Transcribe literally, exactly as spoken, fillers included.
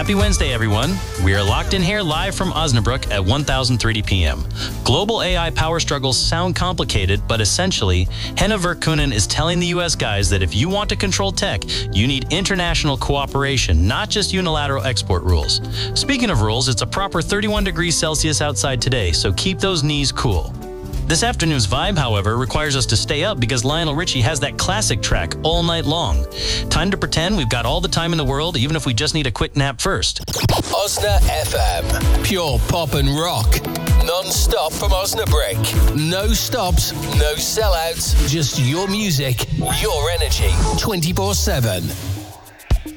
Happy Wednesday, everyone. We are locked in here live from Osnabrück at one thousand thirty p.m. Global A I power struggles sound complicated, but essentially, Henna Virkkunen is telling the U S guys that if you want to control tech, you need international cooperation, not just unilateral export rules. Speaking of rules, it's a proper thirty-one degrees Celsius outside today, so keep those knees cool. This afternoon's vibe, however, requires us to stay up because Lionel Richie has that classic track all night long. Time to pretend we've got all the time in the world, even if we just need a quick nap first. Osna F M. Pure pop and rock. Non-stop from Osnabrück. No stops, no sellouts, just your music, your energy, twenty-four seven.